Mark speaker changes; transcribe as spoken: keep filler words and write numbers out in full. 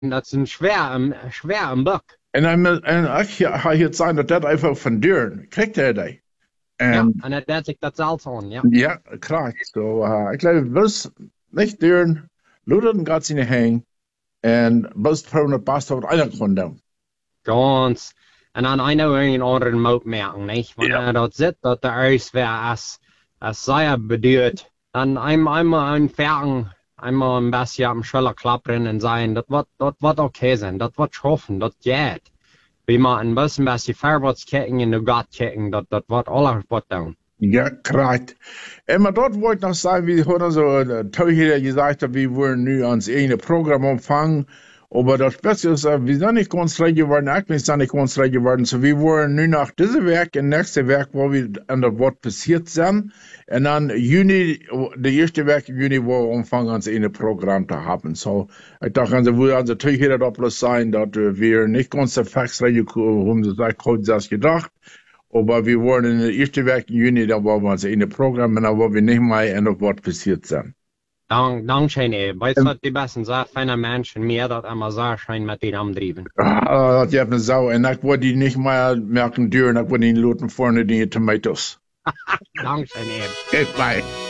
Speaker 1: dat is een schwer, een schwer een buk.
Speaker 2: En, en, en ik ga je zeggen dat dat einfach van duren. Krijgt hij dat?
Speaker 1: Ja,
Speaker 2: En
Speaker 1: en dat deed ik dat zelfs aan, ja.
Speaker 2: ja, krijgt. So, uh, ik glaube, bloß nicht duren, Luther gaat zijn hang. En bloß proben het best wat einer kon doen.
Speaker 1: Ganz. En dan een of een andere moot merken, niet? Wanneer
Speaker 2: Ja.
Speaker 1: dat zit, dat er is weer als, als zij beduurt, dan einmal, einmal een vergen, einmal een beetje op de schouder klapperen en zeggen, dat wordt, dat wordt oké zijn, dat wordt schaffen, dat gaat. Wie maar een bisschen, beetje verwaarts kijken en de gat kijken, dat, dat wordt alles wat doen.
Speaker 2: Ja, krijgt. En maar dat wollte ich noch sagen, wie heute so Teuer gesagt hat, wir wollen nu ans eigene Programm empfangen. Aber das Beste ist, wir sind nicht ganz recht geworden, eigentlich sind nicht ganz recht geworden. So, wir wollen nu nach diesem Werk, und nächste Werk, wo wir an das Wort passiert sind. Und dann Juni, der erste Werk im Juni, wo wir anfangen, ans eigene Programm zu haben. So, ich dachte, also, wo also Teuer da bloß sein, dass wir nicht ganz so fix recht haben, so sagt, heute das gedacht. Aber wir wollen in der ersten Werk im Juni, da wollen wir uns in das Programm, und da wollen wir nicht mal an das Wort passiert sein.
Speaker 1: Dank, dankzij je. Weet je wat die beste zijn? Fijne mensen, meer dat allemaal zo schijn met die amdrijven.
Speaker 2: Ah, dat je hebt een zo. En ik wil die niet meer merken duren. Ik wil die loten vorne die tomatoes.
Speaker 1: Dankzij je.
Speaker 2: Geef mij.